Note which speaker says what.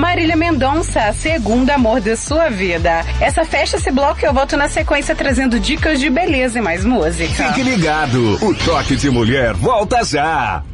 Speaker 1: Marília Mendonça, segundo amor de sua vida. Essa fecha esse bloco e eu volto na sequência trazendo dicas de beleza e mais música.
Speaker 2: Fique ligado, o Toque de Mulher volta já.